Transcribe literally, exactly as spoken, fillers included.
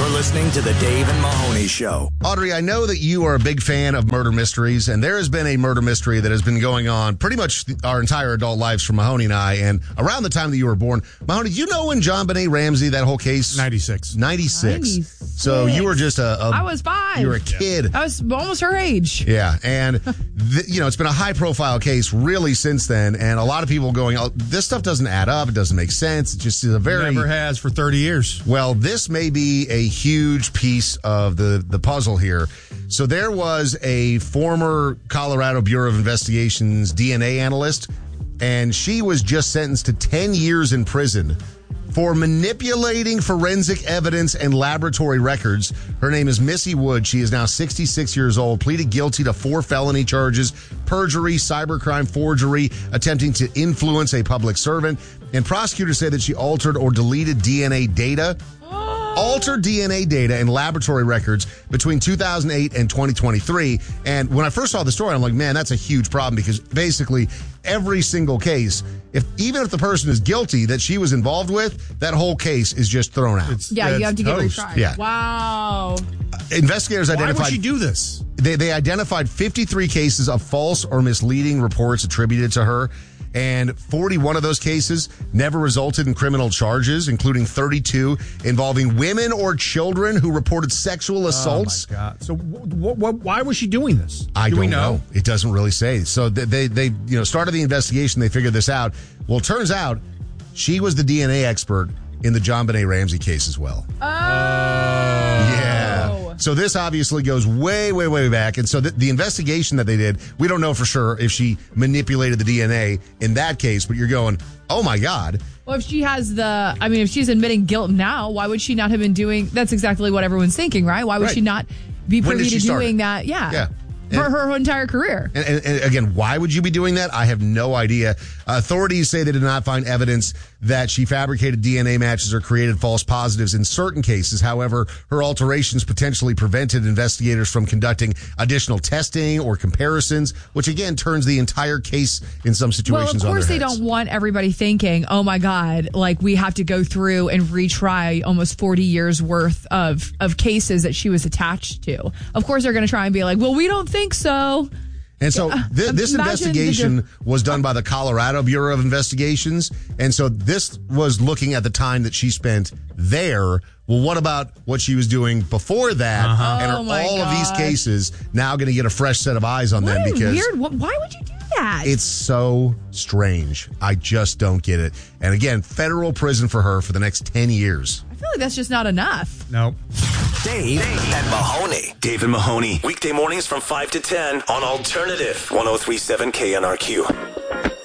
You're listening to the Dave and Mahoney Show. Audrey, I know that you are a big fan of murder mysteries, and there has been a murder mystery that has been going on pretty much our entire adult lives for Mahoney and I, and around the time that you were born. Mahoney, do you know when John Benet Ramsey, that whole case? ninety-six. ninety-six. ninety-six. So you were just a... a I was five. You were a kid. I was almost her age. Yeah, and th- you know, it's been a high-profile case really since then, and a lot of people going, oh, this stuff doesn't add up, it doesn't make sense, it just is a very... Never has for thirty years. Well, this may be a huge piece of the, the puzzle here. So there was a former Colorado Bureau of Investigations D N A analyst, and she was just sentenced to ten years in prison for manipulating forensic evidence and laboratory records. Her name is Missy Wood. She is now sixty-six years old, pleaded guilty to four felony charges: perjury, cybercrime, forgery, attempting to influence a public servant. And prosecutors say that she altered or deleted D N A data. Altered D N A data and laboratory records between two thousand eight and twenty twenty-three. And when I first saw the story, I'm like, man, that's a huge problem, because basically every single case, if even if the person is guilty that she was involved with, that whole case is just thrown out. It's, Yeah, you have to get toast. retried. Yeah. Wow. Investigators Why identified... would she do this? They, they identified fifty-three cases of false or misleading reports attributed to her, and forty-one of those cases never resulted in criminal charges, including thirty-two involving women or children who reported sexual assaults. Oh, my God. So wh- wh- why was she doing this? I Do don't we know? know. It doesn't really say. So they, they, they, you know, started the investigation. They figured this out. Well, it turns out she was the D N A expert in the John Benet Ramsey case as well. Oh. Yeah. So this obviously goes way, way, way back. And so the, the investigation that they did, we don't know for sure if she manipulated the D N A in that case, but you're going, oh my God. Well, if she has the, I mean, if she's admitting guilt now, why would she not have been doing, that's exactly what everyone's thinking, right? Why would Right. she not be When privy did she to start doing it? that? Yeah. Yeah. For her, her entire career. And, and, and again, why would you be doing that? I have no idea. Uh, authorities say they did not find evidence that she fabricated D N A matches or created false positives in certain cases. However, her alterations potentially prevented investigators from conducting additional testing or comparisons, which again turns the entire case in some situations Well, of course on they their heads. don't want everybody thinking, oh my God, like we have to go through and retry almost forty years worth of, of cases that she was attached to. Of course they're going to try and be like, well, we don't think so. And so Yeah. th- this Imagine investigation the- was done by the Colorado Bureau of Investigations. And so this was looking at the time that she spent there. Well, what about what she was doing before that? Uh-huh. And Oh are my all of these gosh. cases now going to get a fresh set of eyes on What them? a Because weird, wh- why would you do that? it's so strange. I just don't get it. And again, federal prison for her for the next ten years. I feel like that's just not enough. No. Dave and Mahoney. Dave and Mahoney. Weekday mornings from five to ten on Alternative one oh three point seven K N R Q.